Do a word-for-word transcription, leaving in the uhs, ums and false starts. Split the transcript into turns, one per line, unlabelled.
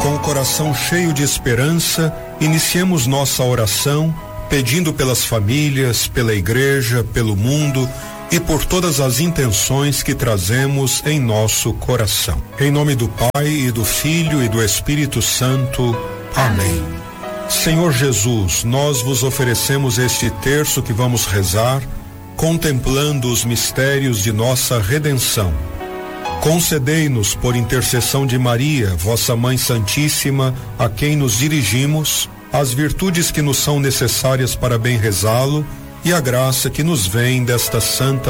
Com o coração cheio de esperança, iniciemos nossa oração pedindo pelas famílias, pela igreja, pelo mundo e por todas as intenções que trazemos em nosso coração. Em nome do Pai e do Filho e do Espírito Santo. Amém. Senhor Jesus, nós vos oferecemos este terço que vamos rezar, contemplando os mistérios de nossa redenção. Concedei-nos, por intercessão de Maria, vossa Mãe Santíssima, a quem nos dirigimos, as virtudes que nos são necessárias para bem rezá-lo e a graça que nos vem desta santa